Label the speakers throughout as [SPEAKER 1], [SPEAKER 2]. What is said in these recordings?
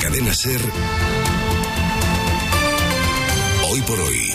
[SPEAKER 1] Cadena SER, Hoy por Hoy,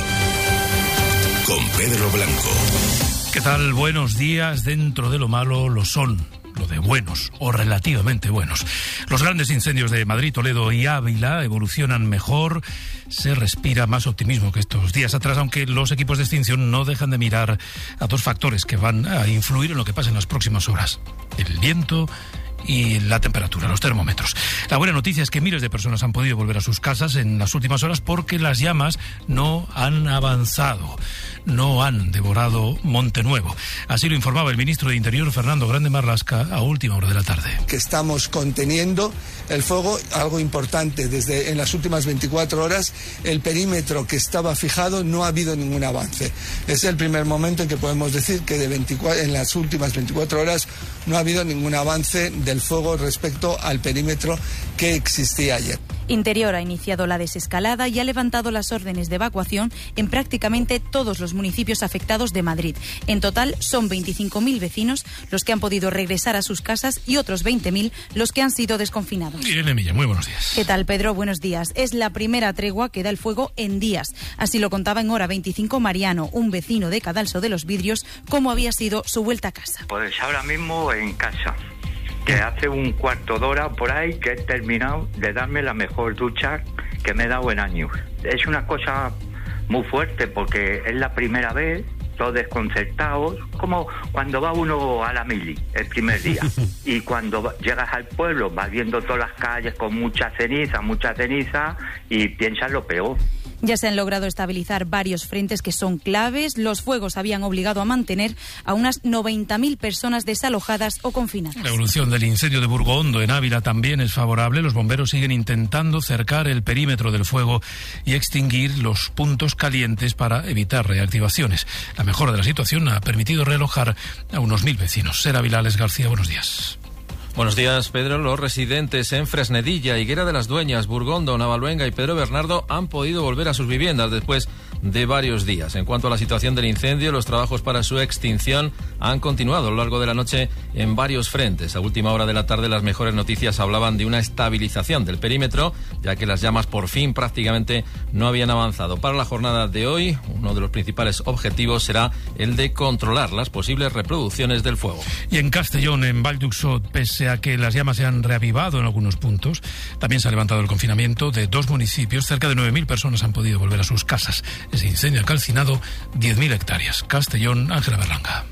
[SPEAKER 1] con Pedro Blanco.
[SPEAKER 2] ¿Qué tal? Buenos días. Dentro de lo malo lo son, lo de buenos o relativamente buenos. Los grandes incendios de Madrid, Toledo y Ávila evolucionan mejor. Se respira más optimismo que estos días atrás, aunque los equipos de extinción no dejan de mirar a dos factores que van a influir en lo que pasa en las próximas horas: el viento y la temperatura, los termómetros. La buena noticia es que miles de personas han podido volver a sus casas en las últimas horas porque las llamas no han avanzado, no han devorado Monte Nuevo. Así lo informaba el ministro de Interior, Fernando Grande Marlaska, a última hora de la tarde.
[SPEAKER 3] Que estamos conteniendo el fuego, algo importante, desde en las últimas 24 horas el perímetro que estaba fijado no ha habido ningún avance. Es el primer momento en que podemos decir que en las últimas 24 horas no ha habido ningún avance del fuego respecto al perímetro que existía ayer.
[SPEAKER 4] Interior ha iniciado la desescalada y ha levantado las órdenes de evacuación en prácticamente todos los municipios afectados de Madrid. En total son 25.000 vecinos los que han podido regresar a sus casas y otros 20.000 los que han sido desconfinados.
[SPEAKER 2] Irene Milla, muy buenos días.
[SPEAKER 4] ¿Qué tal, Pedro? Buenos días. Es la primera tregua que da el fuego en días. Así lo contaba en Hora 25 Mariano, un vecino de Cadalso de los Vidrios, cómo había sido su vuelta a casa.
[SPEAKER 5] Pues ahora mismo en casa, que hace un cuarto de hora por ahí que he terminado de darme la mejor ducha que me he dado en años. Es una cosa muy fuerte porque es la primera vez, todos desconcertados, como cuando va uno a la mili el primer día. Y cuando llegas al pueblo vas viendo todas las calles con mucha ceniza y piensas lo peor.
[SPEAKER 4] Ya se han logrado estabilizar varios frentes que son claves. Los fuegos habían obligado a mantener a unas 90.000 personas desalojadas o confinadas.
[SPEAKER 2] La evolución del incendio de Burgondo en Ávila también es favorable. Los bomberos siguen intentando cercar el perímetro del fuego y extinguir los puntos calientes para evitar reactivaciones. La mejora de la situación ha permitido realojar a unos 1.000 vecinos. Ser Ávila, Alex García, buenos días.
[SPEAKER 6] Buenos días, Pedro. Los residentes en Fresnedilla, Higuera de las Dueñas, Burgondo, Navaluenga y Pedro Bernardo han podido volver a sus viviendas después de varios días. En cuanto a la situación del incendio, los trabajos para su extinción han continuado a lo largo de la noche en varios frentes. A última hora de la tarde, las mejores noticias hablaban de una estabilización del perímetro, ya que las llamas por fin prácticamente no habían avanzado. Para la jornada de hoy, uno de los principales objetivos será el de controlar las posibles reproducciones del fuego.
[SPEAKER 2] Y en Castellón, en Val d'Uixó, pese a que las llamas se han reavivado en algunos puntos, también se ha levantado el confinamiento de 2 municipios. Cerca de 9.000 personas han podido volver a sus casas. Ese incendio ha calcinado 10.000 hectáreas. Castellón, Ángela Berlanga.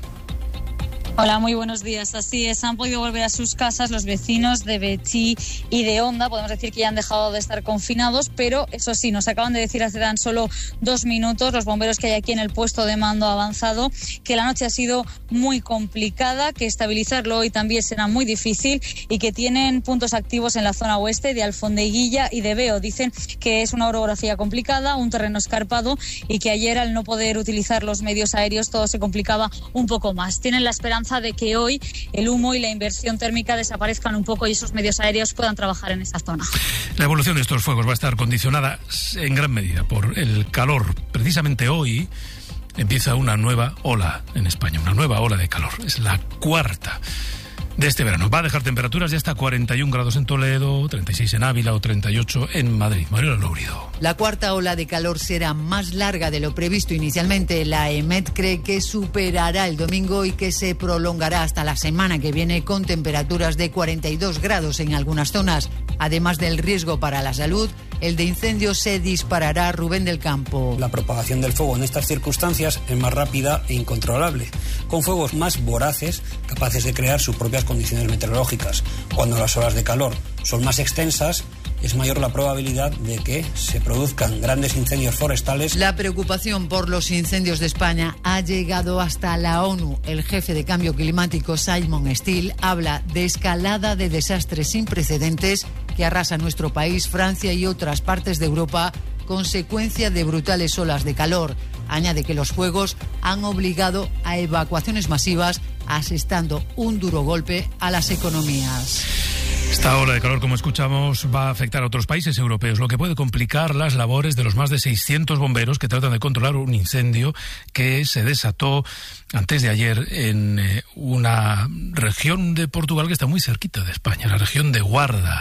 [SPEAKER 7] Hola, muy buenos días. Así es, han podido volver a sus casas los vecinos de Betxí y de Onda. Podemos decir que ya han dejado de estar confinados, pero eso sí, nos acaban de decir hace tan solo 2 minutos los bomberos que hay aquí en el puesto de mando avanzado que la noche ha sido muy complicada, que estabilizarlo hoy también será muy difícil y que tienen puntos activos en la zona oeste de Alfondeguilla y de Veo. Dicen que es una orografía complicada, un terreno escarpado y que ayer al no poder utilizar los medios aéreos todo se complicaba un poco más. Tienen la esperanza de que hoy el humo y la inversión térmica desaparezcan un poco y esos medios aéreos puedan trabajar en esa zona.
[SPEAKER 2] La evolución de estos fuegos va a estar condicionada en gran medida por el calor. Precisamente hoy empieza una nueva ola en España, una nueva ola de calor. Es la cuarta de este verano. Va a dejar temperaturas de hasta 41 grados en Toledo, 36 en Ávila o 38 en Madrid. Mariola Lourido.
[SPEAKER 8] La cuarta ola de calor será más larga de lo previsto inicialmente. La EMET cree que superará el domingo y que se prolongará hasta la semana que viene con temperaturas de 42 grados en algunas zonas. Además del riesgo para la salud, el de incendios se disparará. Rubén del Campo.
[SPEAKER 9] La propagación del fuego en estas circunstancias es más rápida e incontrolable, con fuegos más voraces capaces de crear sus propias condiciones meteorológicas. Cuando las olas de calor son más extensas, es mayor la probabilidad de que se produzcan grandes incendios forestales.
[SPEAKER 8] La preocupación por los incendios de España ha llegado hasta la ONU. El jefe de Cambio Climático, Simon Still, habla de escalada de desastres sin precedentes que arrasa nuestro país, Francia y otras partes de Europa, consecuencia de brutales olas de calor. Añade que los fuegos han obligado a evacuaciones masivas, asestando un duro golpe a las economías.
[SPEAKER 2] Esta ola de calor, como escuchamos, va a afectar a otros países europeos, lo que puede complicar las labores de los más de 600 bomberos que tratan de controlar un incendio que se desató antes de ayer en una región de Portugal que está muy cerquita de España, la región de Guarda.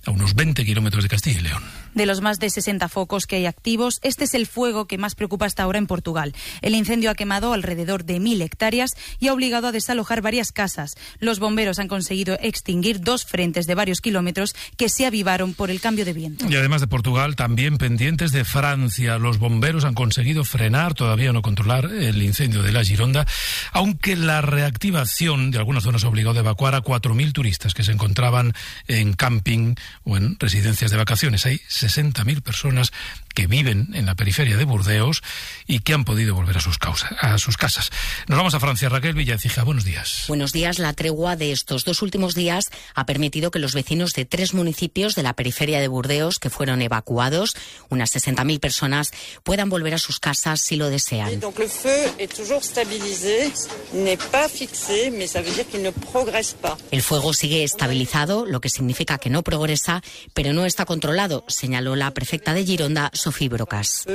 [SPEAKER 2] a unos 20 kilómetros de Castilla y León.
[SPEAKER 4] De los más de 60 focos que hay activos, este es el fuego que más preocupa hasta ahora en Portugal. El incendio ha quemado alrededor de 1.000 hectáreas y ha obligado a desalojar varias casas. Los bomberos han conseguido extinguir 2 frentes de varios kilómetros que se avivaron por el cambio de viento.
[SPEAKER 2] Y además de Portugal, también pendientes de Francia. Los bomberos han conseguido frenar, todavía no controlar, el incendio de la Gironda, aunque la reactivación de algunas zonas ha obligado a evacuar a 4.000 turistas que se encontraban en camping o en residencias de vacaciones. Hay 60.000 personas que viven en la periferia de Burdeos y que han podido volver a sus casas. Nos vamos a Francia. Raquel Villacija, buenos días.
[SPEAKER 10] Buenos días. La tregua de estos 2 últimos días ha permitido que los vecinos de 3 municipios de la periferia de Burdeos, que fueron evacuados, unas 60.000 personas, puedan volver a sus casas si lo desean.
[SPEAKER 11] El
[SPEAKER 10] fuego sigue estabilizado, lo que significa que no progresa, pero no está controlado, señaló la prefecta de Gironda, Sofía Brocas.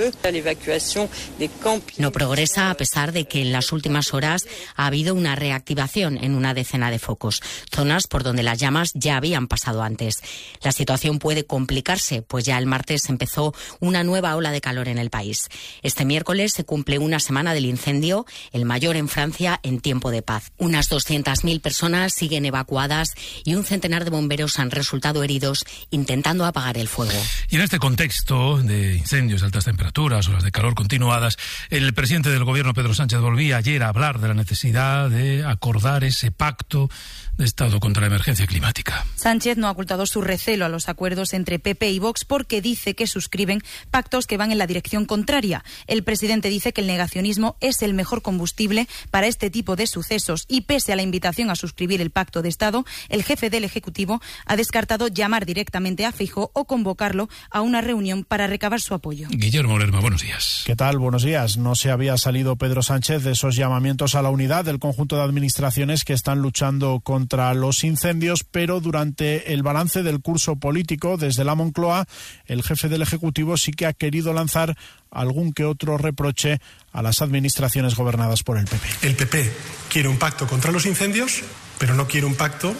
[SPEAKER 10] No progresa a pesar de que en las últimas horas ha habido una reactivación en una decena de focos, zonas por donde las llamas ya habían pasado antes. La situación puede complicarse, pues ya el martes empezó una nueva ola de calor en el país. Este miércoles se cumple una semana del incendio, el mayor en Francia en tiempo de paz. Unas 200.000 personas siguen evacuadas y un centenar de bomberos han resultado heridos intentando apagar el fuego.
[SPEAKER 2] Y en este contexto de incendios de altas temperaturas, olas de calor continuadas, el presidente del gobierno, Pedro Sánchez, volvía ayer a hablar de la necesidad de acordar ese pacto de Estado contra la emergencia climática.
[SPEAKER 4] Sánchez no ha ocultado su recelo a los acuerdos entre PP y Vox porque dice que suscriben pactos que van en la dirección contraria. El presidente dice que el negacionismo es el mejor combustible para este tipo de sucesos y pese a la invitación a suscribir el pacto de Estado, el jefe del Ejecutivo ha descartado llamar directamente a Feijóo o convocarlo a una reunión para recabar su apoyo.
[SPEAKER 2] Guillermo Lerma, buenos días.
[SPEAKER 12] ¿Qué tal? Buenos días. No se había salido Pedro Sánchez de esos llamamientos a la unidad del conjunto de administraciones que están luchando contra los incendios, pero durante el balance del curso político desde la Moncloa, el jefe del Ejecutivo sí que ha querido lanzar algún que otro reproche a las administraciones gobernadas por el PP.
[SPEAKER 13] El PP quiere un pacto contra los incendios, pero no quiere un pacto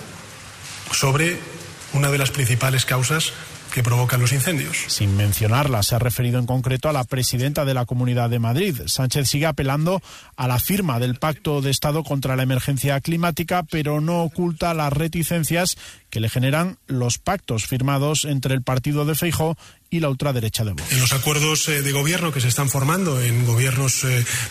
[SPEAKER 13] sobre una de las principales causas que provocan los incendios.
[SPEAKER 12] Sin mencionarla, se ha referido en concreto a la presidenta de la Comunidad de Madrid. Sánchez sigue apelando a la firma del Pacto de Estado contra la emergencia climática, pero no oculta las reticencias que le generan los pactos firmados entre el partido de Feijóo y la ultraderecha de Vox.
[SPEAKER 13] En los acuerdos de gobierno que se están formando en gobiernos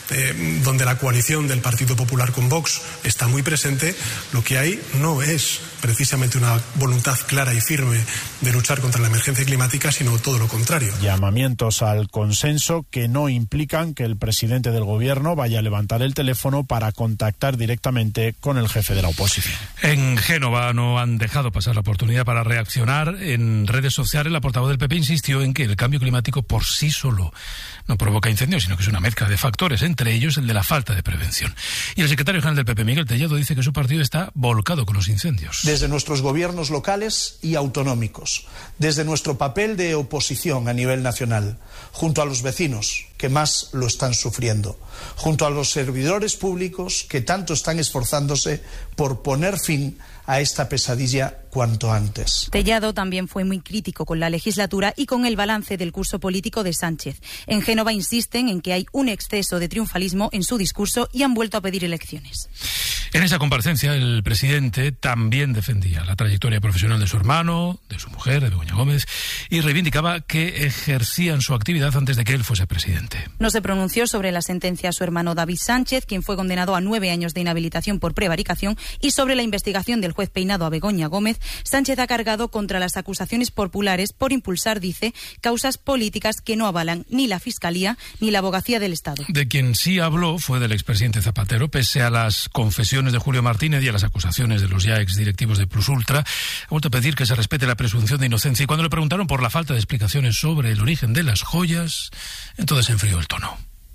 [SPEAKER 13] donde la coalición del Partido Popular con Vox está muy presente, lo que hay no es precisamente una voluntad clara y firme de luchar contra la emergencia climática, sino todo lo contrario.
[SPEAKER 12] Llamamientos al consenso que no implican que el presidente del gobierno vaya a levantar el teléfono para contactar directamente con el jefe de la oposición.
[SPEAKER 2] En Génova no han dejado pasar la oportunidad para reaccionar. En redes sociales, la portavoz del PP insistió en que el cambio climático por sí solo no provoca incendios, sino que es una mezcla de factores, entre ellos el de la falta de prevención. Y el secretario general del PP, Miguel Tellado, dice que su partido está volcado con los incendios.
[SPEAKER 14] Desde nuestros gobiernos locales y autonómicos, desde nuestro papel de oposición a nivel nacional, junto a los vecinos que más lo están sufriendo, junto a los servidores públicos que tanto están esforzándose por poner fin a esta pesadilla cuanto antes.
[SPEAKER 4] Tellado también fue muy crítico con la legislatura y con el balance del curso político de Sánchez. En Génova insisten en que hay un exceso de triunfalismo en su discurso y han vuelto a pedir elecciones.
[SPEAKER 2] En esa comparecencia, el presidente también defendía la trayectoria profesional de su hermano, de su mujer, de Begoña Gómez, y reivindicaba que ejercían su actividad antes de que él fuese presidente.
[SPEAKER 4] No se pronunció sobre la sentencia a su hermano David Sánchez, quien fue condenado a 9 años de inhabilitación por prevaricación, y sobre la investigación del juez Peinado a Begoña Gómez. Sánchez ha cargado contra las acusaciones populares por impulsar, dice, causas políticas que no avalan ni la Fiscalía ni la Abogacía del Estado.
[SPEAKER 2] De quien sí habló fue del expresidente Zapatero, pese a las confesiones de Julio Martínez y a las acusaciones de los ya exdirectivos de Plus Ultra. Ha vuelto a pedir que se respete la presunción de inocencia y cuando le preguntaron por la falta de explicaciones sobre el origen de las joyas, entonces se enfrió el tono.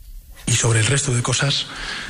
[SPEAKER 13] Y sobre el resto de cosas,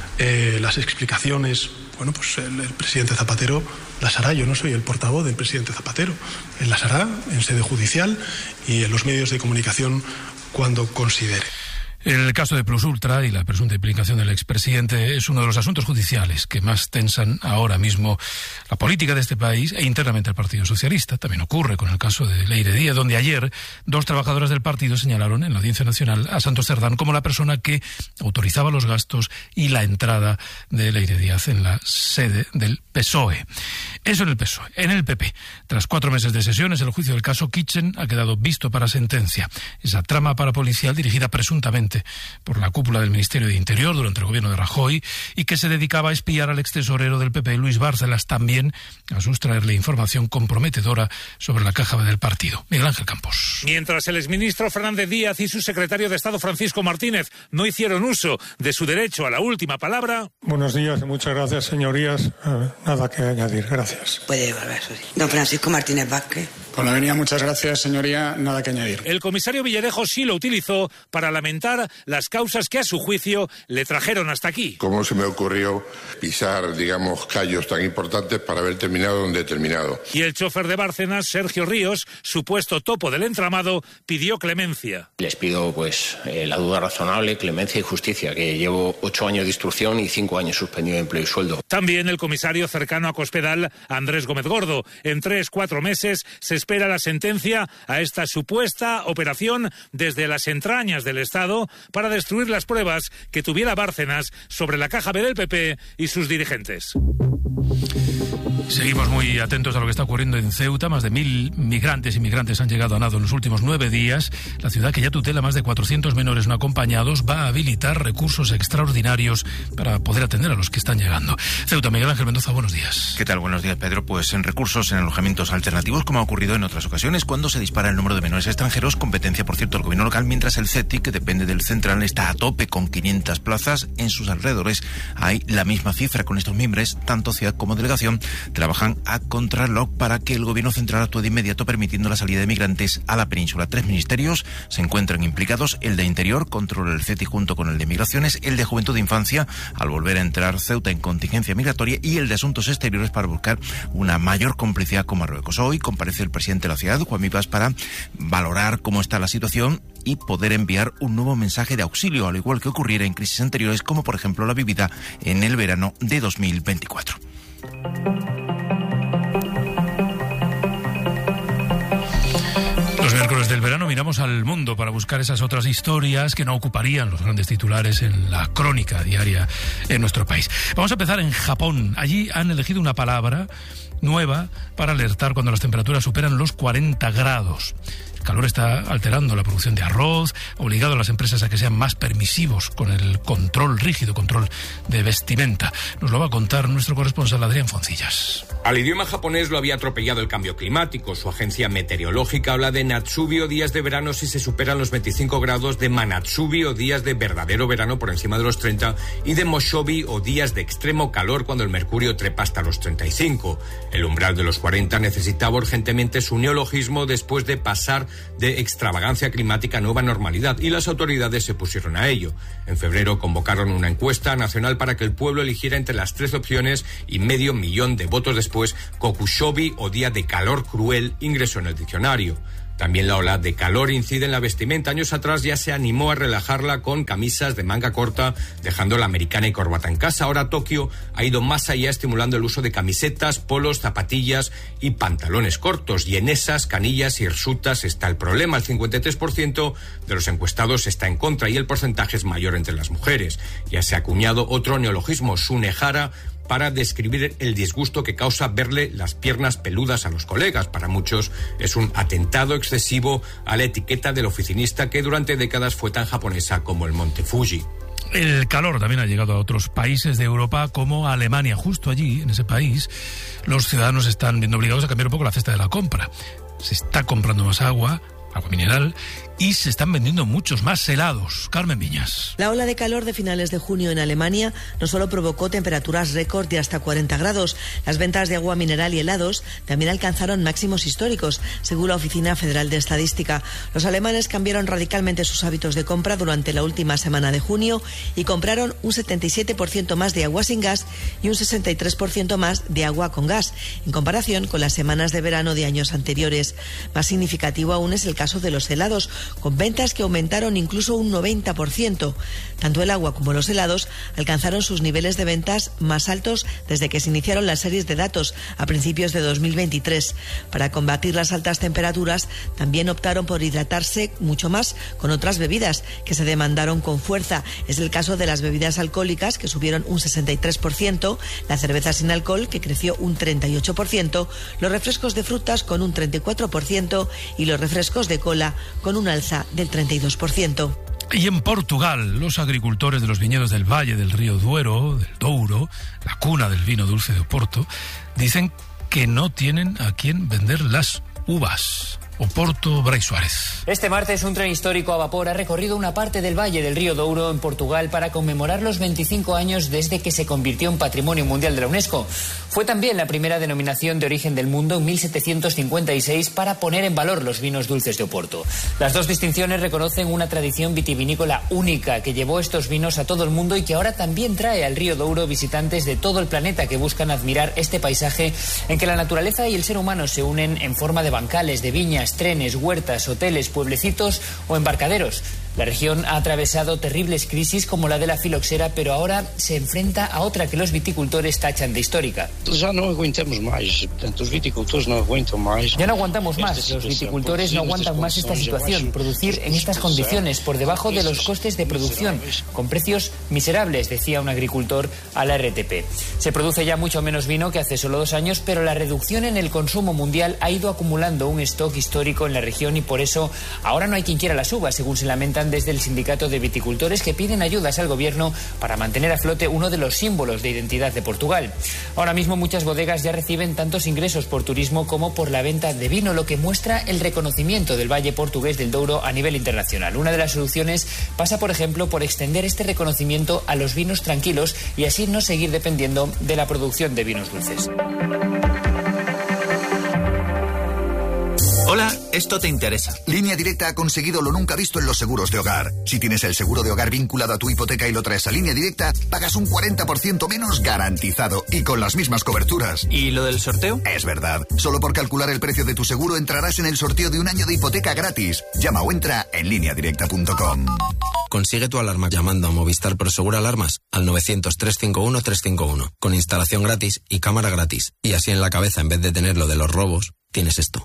[SPEAKER 13] las explicaciones, bueno, pues el presidente Zapatero las hará. Yo no soy el portavoz del presidente Zapatero. Él las hará en sede judicial y en los medios de comunicación cuando considere.
[SPEAKER 2] El caso de Plus Ultra y la presunta implicación del expresidente es uno de los asuntos judiciales que más tensan ahora mismo la política de este país e internamente el Partido Socialista. También ocurre con el caso de Leire Díaz, donde ayer 2 trabajadoras del partido señalaron en la Audiencia Nacional a Santos Cerdán como la persona que autorizaba los gastos y la entrada de Leire Díaz en la sede del PSOE. Eso en el PSOE. En el PP, tras 4 meses de sesiones, el juicio del caso Kitchen ha quedado visto para sentencia. Esa trama parapolicial dirigida presuntamente por la cúpula del Ministerio de Interior durante el gobierno de Rajoy y que se dedicaba a espiar al extesorero del PP, Luis Bárcenas, también a sustraerle información comprometedora sobre la caja del partido. Miguel Ángel Campos.
[SPEAKER 11] Mientras el exministro Fernández Díaz y su secretario de Estado Francisco Martínez no hicieron uso de su derecho a la última palabra.
[SPEAKER 15] Buenos días y muchas gracias, señorías. Nada que añadir, gracias.
[SPEAKER 16] Puede volver, sí. Don Francisco Martínez Vázquez.
[SPEAKER 15] Con la venia, muchas gracias, señoría. Nada que añadir.
[SPEAKER 11] El comisario Villarejo sí lo utilizó para lamentar las causas que a su juicio le trajeron hasta aquí.
[SPEAKER 17] ¿Cómo se me ocurrió pisar, digamos, callos tan importantes para haber terminado donde he terminado?
[SPEAKER 11] Y el chofer de Bárcenas, Sergio Ríos, supuesto topo del entramado, pidió clemencia.
[SPEAKER 18] Les pido, la duda razonable, clemencia y justicia, que llevo 8 años de instrucción y 5 años suspendido de empleo y sueldo.
[SPEAKER 11] También el comisario cercano a Cospedal, Andrés Gómez Gordo. En 3-4 meses se espera la sentencia a esta supuesta operación desde las entrañas del Estado para destruir las pruebas que tuviera Bárcenas sobre la caja B del PP y sus dirigentes.
[SPEAKER 2] Seguimos muy atentos a lo que está ocurriendo en Ceuta. Más de 1.000 migrantes y migrantes han llegado a nado en los últimos 9 días. La ciudad, que ya tutela más de 400 menores no acompañados, va a habilitar recursos extraordinarios para poder atender a los que están llegando. Ceuta, Miguel Ángel Mendoza, buenos días.
[SPEAKER 19] ¿Qué tal? Buenos días, Pedro. Pues en recursos en alojamientos alternativos, como ha ocurrido en otras ocasiones, cuando se dispara el número de menores extranjeros, competencia, por cierto, del gobierno local, mientras el CETI, que depende del central, está a tope con 500 plazas. En sus alrededores hay la misma cifra. Con estos mimbres, tanto ciudad como delegación trabajan a contrarreloj para que el gobierno central actúe de inmediato, permitiendo la salida de migrantes a la península. 3 ministerios se encuentran implicados: el de Interior, controla el CETI junto con el de Migraciones, el de Juventud e Infancia, al volver a entrar Ceuta en contingencia migratoria, y el de Asuntos Exteriores, para buscar una mayor complicidad con Marruecos. Hoy comparece el presidente de la ciudad, Juan Vivas, para valorar cómo está la situación y poder enviar un nuevo mensaje de auxilio, al igual que ocurriera en crisis anteriores, como por ejemplo la vivida en el verano de 2024.
[SPEAKER 2] Los miércoles del verano miramos al mundo para buscar esas otras historias que no ocuparían los grandes titulares en la crónica diaria en nuestro país. Vamos a empezar en Japón. Allí han elegido una palabra nueva para alertar cuando las temperaturas superan los 40 grados. El calor está alterando la producción de arroz, obligado a las empresas a que sean más permisivos con el rígido control de vestimenta. Nos lo va a contar nuestro corresponsal Adrián Foncillas.
[SPEAKER 20] Al idioma japonés lo había atropellado el cambio climático. Su agencia meteorológica habla de Natsubi o días de verano si se superan los 25 grados, de Manatsubi o días de verdadero verano por encima de los 30 y de Moshobi o días de extremo calor cuando el mercurio trepa hasta los 35. El umbral de los 40 necesitaba urgentemente su neologismo después de pasar de extravagancia climática a nueva normalidad, y las autoridades se pusieron a ello. En febrero convocaron una encuesta nacional para que el pueblo eligiera entre las 3 opciones y 500.000 de votos después, Kokushobi o día de calor cruel ingresó en el diccionario. También la ola de calor incide en la vestimenta. Años atrás ya se animó a relajarla con camisas de manga corta, dejando la americana y corbata en casa. Ahora Tokio ha ido más allá, estimulando el uso de camisetas, polos, zapatillas y pantalones cortos. Y en esas canillas y hirsutas está el problema. El 53% de los encuestados está en contra y el porcentaje es mayor entre las mujeres. Ya se ha acuñado otro neologismo, sunehara, para describir el disgusto que causa verle las piernas peludas a los colegas. Para muchos es un atentado excesivo a la etiqueta del oficinista, que durante décadas fue tan japonesa como el monte Fuji.
[SPEAKER 2] El calor también ha llegado a otros países de Europa, como a Alemania. Justo allí, en ese país, los ciudadanos están viendo obligados a cambiar un poco la cesta de la compra. Se está comprando más agua mineral, y se están vendiendo muchos más helados. Carmen Viñas.
[SPEAKER 21] La ola de calor de finales de junio en Alemania no solo provocó temperaturas récord de hasta 40 grados, las ventas de agua mineral y helados también alcanzaron máximos históricos, según la Oficina Federal de Estadística. Los alemanes cambiaron radicalmente sus hábitos de compra durante la última semana de junio y compraron un 77% más de agua sin gas y un 63% más de agua con gas, en comparación con las semanas de verano de años anteriores. Más significativo aún es el caso de los helados, con ventas que aumentaron incluso un 90%. Tanto el agua como los helados alcanzaron sus niveles de ventas más altos desde que se iniciaron las series de datos a principios de 2023. Para combatir las altas temperaturas, también optaron por hidratarse mucho más con otras bebidas que se demandaron con fuerza. Es el caso de las bebidas alcohólicas, que subieron un 63%, la cerveza sin alcohol, que creció un 38%, los refrescos de frutas con un 34% y los refrescos de cola con un alza del 32%.
[SPEAKER 2] Y en Portugal, los agricultores de los viñedos del Valle del Río Duero, del Douro, la cuna del vino dulce de Oporto, dicen que no tienen a quién vender las uvas. Oporto, Brais Suárez.
[SPEAKER 1] Este martes un tren histórico a vapor ha recorrido una parte del Valle del Río Douro en Portugal para conmemorar los 25 años desde que se convirtió en Patrimonio Mundial de la UNESCO. Fue también la primera denominación de origen del mundo en 1756 para poner en valor los vinos dulces de Oporto. Las dos distinciones reconocen una tradición vitivinícola única que llevó estos vinos a todo el mundo y que ahora también trae al Río Douro visitantes de todo el planeta que buscan admirar este paisaje en que la naturaleza y el ser humano se unen en forma de bancales, de viñas, trenes, huertas, hoteles, pueblecitos o embarcaderos. La región ha atravesado terribles crisis como la de la filoxera, pero ahora se enfrenta a otra que los viticultores tachan de histórica.
[SPEAKER 22] Ya no aguantamos más, los viticultores no aguantan más.
[SPEAKER 1] Ya no aguantamos más, los viticultores no aguantan más esta situación, producir en estas condiciones por debajo de los costes de producción, con precios miserables, decía un agricultor a la RTP. Se produce ya mucho menos vino que hace solo 2 años, pero la reducción en el consumo mundial ha ido acumulando un stock histórico en la región y por eso ahora no hay quien quiera las uvas, según se lamentan desde el sindicato de viticultores, que piden ayudas al gobierno para mantener a flote uno de los símbolos de identidad de Portugal. Ahora mismo muchas bodegas ya reciben tantos ingresos por turismo como por la venta de vino, lo que muestra el reconocimiento del Valle portugués del Douro a nivel internacional. Una de las soluciones pasa, por ejemplo, por extender este reconocimiento a los vinos tranquilos y así no seguir dependiendo de la producción de vinos dulces.
[SPEAKER 23] Hola, esto te interesa. Línea Directa ha conseguido lo nunca visto en los seguros de hogar. Si tienes el seguro de hogar vinculado a tu hipoteca y lo traes a Línea Directa, pagas un 40% menos garantizado y con las mismas coberturas.
[SPEAKER 1] ¿Y lo del sorteo?
[SPEAKER 23] Es verdad. Solo por calcular el precio de tu seguro entrarás en el sorteo de un año de hipoteca gratis. Llama o entra en lineadirecta.com.
[SPEAKER 24] Consigue tu alarma llamando a Movistar Prosegur Alarmas al 900-351-351 con instalación gratis y cámara gratis. Y así en la cabeza, en vez de tener lo de los robos, tienes esto.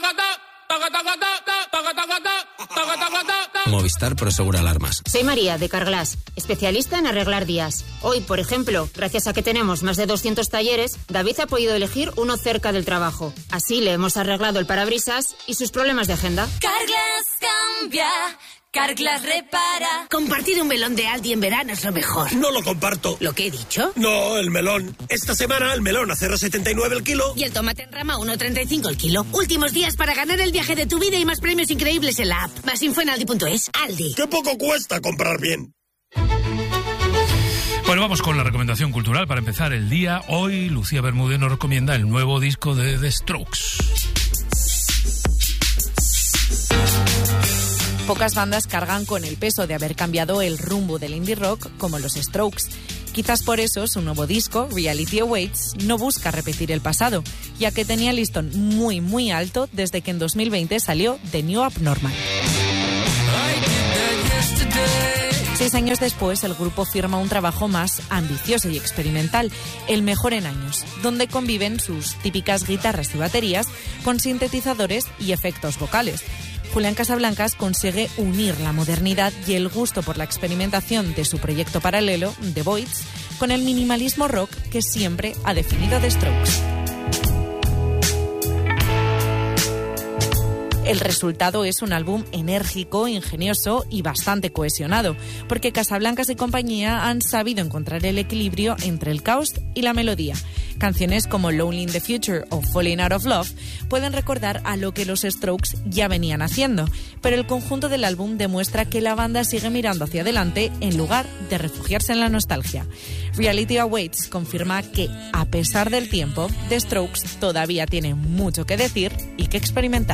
[SPEAKER 24] Movistar Prosegur Alarmas.
[SPEAKER 25] Soy María, de Carglass, especialista en arreglar días. Hoy, por ejemplo, gracias a que tenemos más de 200 talleres, David ha podido elegir uno cerca del trabajo. Así le hemos arreglado el parabrisas y sus problemas de agenda.
[SPEAKER 26] Carglass cambia. Carglass repara.
[SPEAKER 27] Compartir un melón de Aldi en verano es lo mejor.
[SPEAKER 28] No lo comparto.
[SPEAKER 27] ¿Lo que he dicho?
[SPEAKER 28] No, el melón. Esta semana el melón a 0,79 el kilo.
[SPEAKER 27] Y el tomate en rama 1,35 el kilo. Últimos días para ganar el viaje de tu vida y más premios increíbles en la app. Más info en aldi.es. Aldi.
[SPEAKER 28] ¡Qué poco cuesta comprar bien!
[SPEAKER 2] Bueno, vamos con la recomendación cultural para empezar el día. Hoy Lucía Bermúdez nos recomienda el nuevo disco de The Strokes.
[SPEAKER 4] Pocas bandas cargan con el peso de haber cambiado el rumbo del indie rock como los Strokes. Quizás por eso su nuevo disco, Reality Awaits, no busca repetir el pasado, ya que tenía el listón muy, muy alto desde que en 2020 salió The New Abnormal. 6 años después, el grupo firma un trabajo más ambicioso y experimental, el mejor en años, donde conviven sus típicas guitarras y baterías con sintetizadores y efectos vocales. Julián Casablancas consigue unir la modernidad y el gusto por la experimentación de su proyecto paralelo, The Voids, con el minimalismo rock que siempre ha definido The Strokes. El resultado es un álbum enérgico, ingenioso y bastante cohesionado, porque Casablancas y compañía han sabido encontrar el equilibrio entre el caos y la melodía. Canciones como Lonely in the Future o Falling Out of Love pueden recordar a lo que los Strokes ya venían haciendo, pero el conjunto del álbum demuestra que la banda sigue mirando hacia adelante en lugar de refugiarse en la nostalgia. Reality Awaits confirma que, a pesar del tiempo, The Strokes todavía tiene mucho que decir y que experimentar.